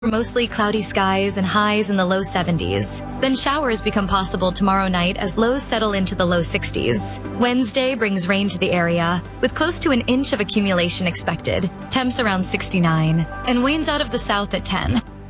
Mostly cloudy skies and highs in the low 70s. Then showers become possible tomorrow night as lows settle into the low 60s. Wednesday brings rain to the area, with close to an inch of accumulation expected, temps around 69, and winds out of the south at 10.